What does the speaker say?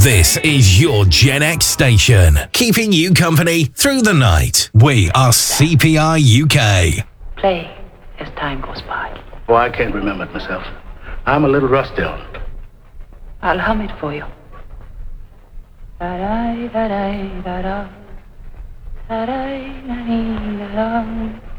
This is your Gen X station, keeping you company through the night. We are CPR UK. Play as time goes by. Well, I can't remember it myself. I'm a little rusty on it. I'll hum it for you. Da-da-da-da-da-da. Da-da-da-da-da-da.